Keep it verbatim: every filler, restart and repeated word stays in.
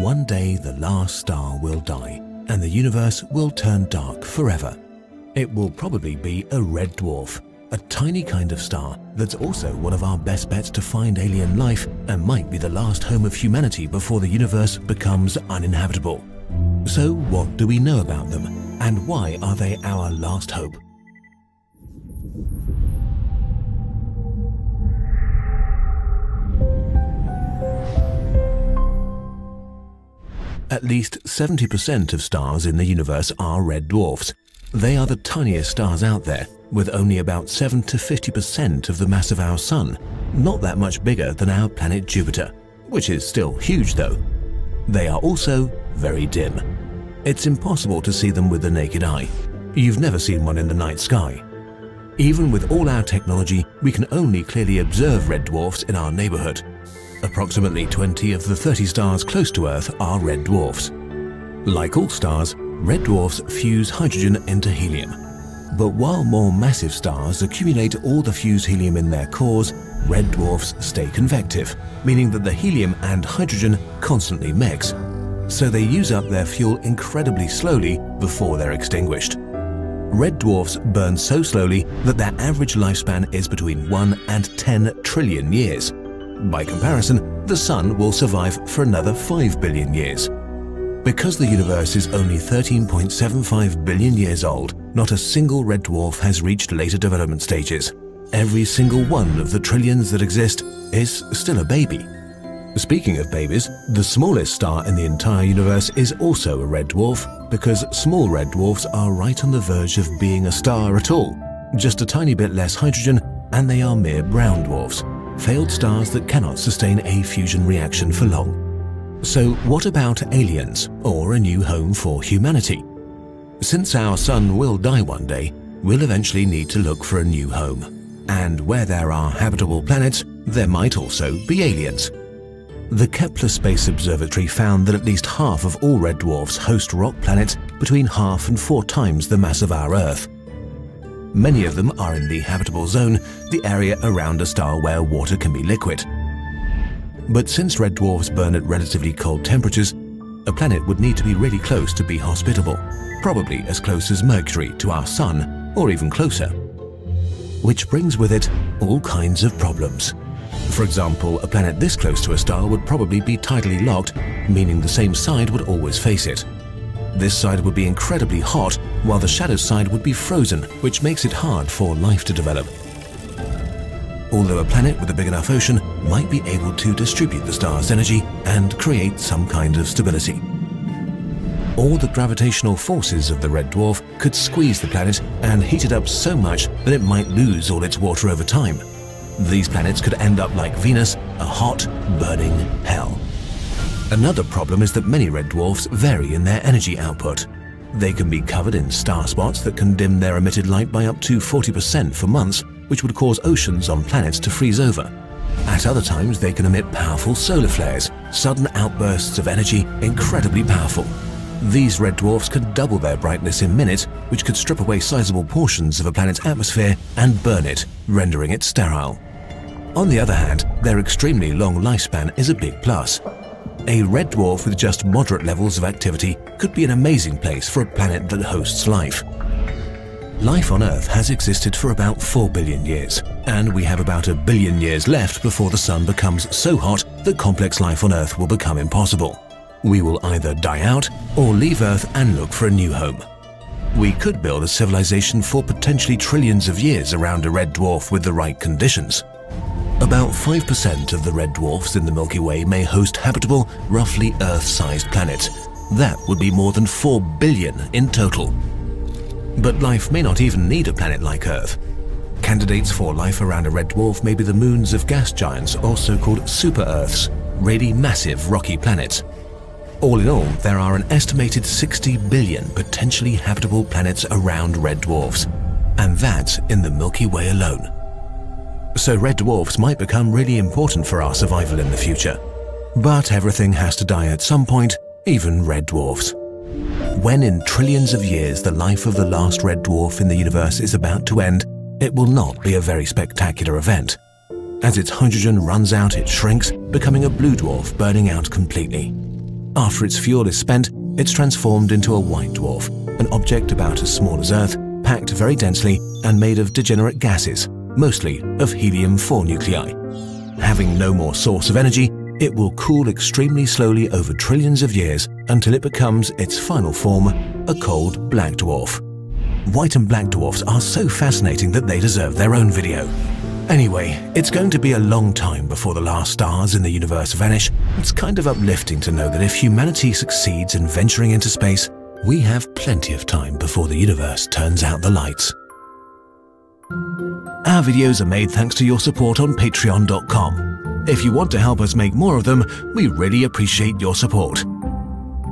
One day the last star will die and the universe will turn dark forever. It will probably be a red dwarf, a tiny kind of star that's also one of our best bets to find alien life and might be the last home of humanity before the universe becomes uninhabitable. So what do we know about them, and why are they our last hope? At least seventy percent of stars in the universe are red dwarfs. They are the tiniest stars out there, with only about seven to fifty percent of the mass of our Sun, not that much bigger than our planet Jupiter, which is still huge though. They are also very dim. It's impossible to see them with the naked eye. You've never seen one in the night sky. Even with all our technology, we can only clearly observe red dwarfs in our neighborhood. Approximately twenty of the thirty stars close to Earth are red dwarfs. Like all stars, red dwarfs fuse hydrogen into helium. But while more massive stars accumulate all the fused helium in their cores, red dwarfs stay convective, meaning that the helium and hydrogen constantly mix. So they use up their fuel incredibly slowly before they're extinguished. Red dwarfs burn so slowly that their average lifespan is between one and ten trillion years. By comparison, the Sun will survive for another five billion years. Because the universe is only thirteen point seven five billion years old, not a single red dwarf has reached later development stages. Every single one of the trillions that exist is still a baby. Speaking of babies, the smallest star in the entire universe is also a red dwarf, because small red dwarfs are right on the verge of being a star at all. Just a tiny bit less hydrogen and they are mere brown dwarfs, failed stars that cannot sustain a fusion reaction for long. So what about aliens, or a new home for humanity? Since our Sun will die one day, we'll eventually need to look for a new home. And where there are habitable planets, there might also be aliens. The Kepler Space Observatory found that at least half of all red dwarfs host rock planets between half and four times the mass of our Earth. Many of them are in the habitable zone, the area around a star where water can be liquid. But since red dwarfs burn at relatively cold temperatures, a planet would need to be really close to be hospitable, probably as close as Mercury to our Sun, or even closer. Which brings with it all kinds of problems. For example, a planet this close to a star would probably be tidally locked, meaning the same side would always face it. This side would be incredibly hot, while the shadow side would be frozen, which makes it hard for life to develop. Although a planet with a big enough ocean might be able to distribute the star's energy and create some kind of stability. Or the gravitational forces of the red dwarf could squeeze the planet and heat it up so much that it might lose all its water over time. These planets could end up like Venus, a hot, burning hell. Another problem is that many red dwarfs vary in their energy output. They can be covered in star spots that can dim their emitted light by up to forty percent for months, which would cause oceans on planets to freeze over. At other times, they can emit powerful solar flares, sudden outbursts of energy incredibly powerful. These red dwarfs can double their brightness in minutes, which could strip away sizable portions of a planet's atmosphere and burn it, rendering it sterile. On the other hand, their extremely long lifespan is a big plus. A red dwarf with just moderate levels of activity could be an amazing place for a planet that hosts life. Life on Earth has existed for about four billion years, and we have about a billion years left before the Sun becomes so hot that complex life on Earth will become impossible. We will either die out or leave Earth and look for a new home. We could build a civilization for potentially trillions of years around a red dwarf with the right conditions. About five percent of the red dwarfs in the Milky Way may host habitable, roughly Earth-sized planets. That would be more than four billion in total. But life may not even need a planet like Earth. Candidates for life around a red dwarf may be the moons of gas giants, or so-called super-Earths, really massive rocky planets. All in all, there are an estimated sixty billion potentially habitable planets around red dwarfs, and that's in the Milky Way alone. So red dwarfs might become really important for our survival in the future. But everything has to die at some point, even red dwarfs. When in trillions of years the life of the last red dwarf in the universe is about to end, it will not be a very spectacular event. As its hydrogen runs out, it shrinks, becoming a blue dwarf burning out completely. After its fuel is spent, it's transformed into a white dwarf, an object about as small as Earth, packed very densely and made of degenerate gases, mostly of helium four nuclei. Having no more source of energy, it will cool extremely slowly over trillions of years until it becomes its final form, a cold black dwarf. White and black dwarfs are so fascinating that they deserve their own video. Anyway, it's going to be a long time before the last stars in the universe vanish. It's kind of uplifting to know that if humanity succeeds in venturing into space, we have plenty of time before the universe turns out the lights. Our videos are made thanks to your support on patreon dot com. If you want to help us make more of them, we really appreciate your support.